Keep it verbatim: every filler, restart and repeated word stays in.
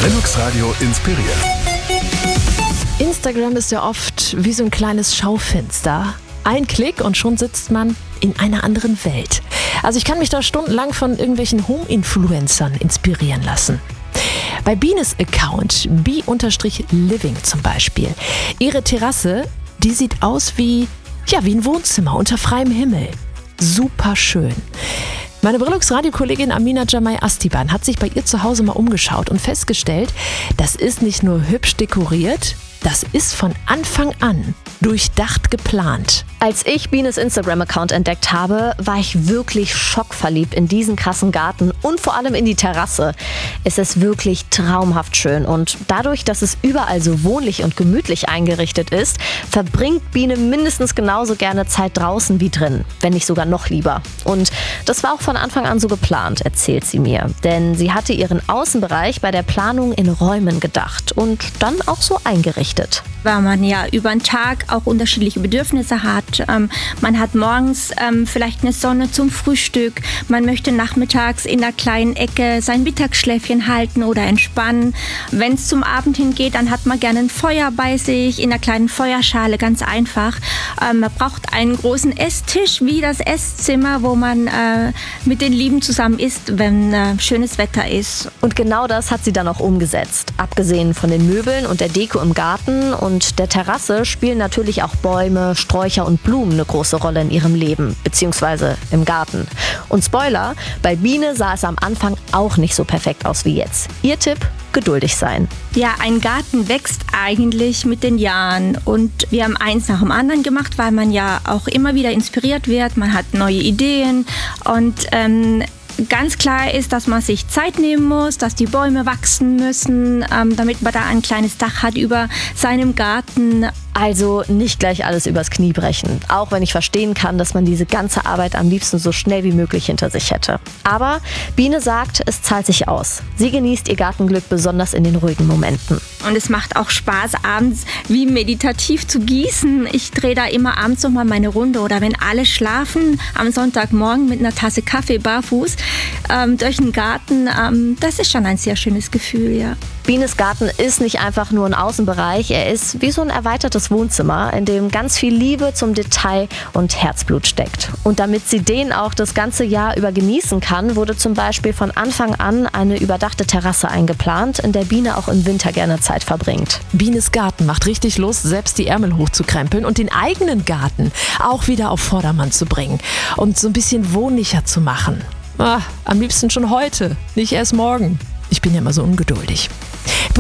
Linux Radio inspiriert. Instagram ist ja oft wie so ein kleines Schaufenster. Ein Klick und schon sitzt man in einer anderen Welt. Also ich kann mich da stundenlang von irgendwelchen Home-Influencern inspirieren lassen. Bei Bines Account, b-living zum Beispiel, ihre Terrasse, die sieht aus wie, ja, wie ein Wohnzimmer unter freiem Himmel. Super schön. Meine Brillux-Radio-Kollegin Amina Jamai Astiban hat sich bei ihr zu Hause mal umgeschaut und festgestellt, das ist nicht nur hübsch dekoriert, das ist von Anfang an durchdacht geplant. Als ich Bines Instagram-Account entdeckt habe, war ich wirklich schockverliebt in diesen krassen Garten und vor allem in die Terrasse. Es ist wirklich traumhaft schön und dadurch, dass es überall so wohnlich und gemütlich eingerichtet ist, verbringt Biene mindestens genauso gerne Zeit draußen wie drin, wenn nicht sogar noch lieber. Und das war auch von Anfang an so geplant, erzählt sie mir. Denn sie hatte ihren Außenbereich bei der Planung in Räumen gedacht und dann auch so eingerichtet. Weil man ja über den Tag auch unterschiedliche Bedürfnisse hat. Ähm, man hat morgens ähm, vielleicht eine Sonne zum Frühstück. Man möchte nachmittags in einer kleinen Ecke sein Mittagsschläfchen halten oder entspannen. Wenn es zum Abend hingeht, dann hat man gerne ein Feuer bei sich, in einer kleinen Feuerschale, ganz einfach. Ähm, man braucht einen großen Esstisch wie das Esszimmer, wo man äh, mit den Lieben zusammen isst, wenn äh, schönes Wetter ist. Und genau das hat sie dann auch umgesetzt. Abgesehen von den Möbeln und der Deko im Garten und der Terrasse spielen natürlich auch Bäume, Sträucher und Blumen eine große Rolle in ihrem Leben, beziehungsweise im Garten. Und Spoiler, bei Biene sah es am Anfang auch nicht so perfekt aus wie jetzt. Ihr Tipp? Geduldig sein. Ja, ein Garten wächst eigentlich mit den Jahren und wir haben eins nach dem anderen gemacht, weil man ja auch immer wieder inspiriert wird, man hat neue Ideen und ähm, ganz klar ist, dass man sich Zeit nehmen muss, dass die Bäume wachsen müssen, ähm, damit man da ein kleines Dach hat über seinem Garten. Also nicht gleich alles übers Knie brechen, auch wenn ich verstehen kann, dass man diese ganze Arbeit am liebsten so schnell wie möglich hinter sich hätte. Aber Biene sagt, es zahlt sich aus. Sie genießt ihr Gartenglück besonders in den ruhigen Momenten. Und es macht auch Spaß, abends wie meditativ zu gießen. Ich drehe da immer abends nochmal meine Runde oder wenn alle schlafen, am Sonntagmorgen mit einer Tasse Kaffee barfuß ähm, durch den Garten. Ähm, das ist schon ein sehr schönes Gefühl, ja. Bines Garten ist nicht einfach nur ein Außenbereich, er ist wie so ein erweitertes Wohnzimmer, in dem ganz viel Liebe zum Detail und Herzblut steckt. Und damit sie den auch das ganze Jahr über genießen kann, wurde zum Beispiel von Anfang an eine überdachte Terrasse eingeplant, in der Biene auch im Winter gerne Zeit verbringt. Bines Garten macht richtig Lust, selbst die Ärmel hochzukrempeln und den eigenen Garten auch wieder auf Vordermann zu bringen und so ein bisschen wohnlicher zu machen. Ah, am liebsten schon heute, nicht erst morgen. Ich bin ja immer so ungeduldig.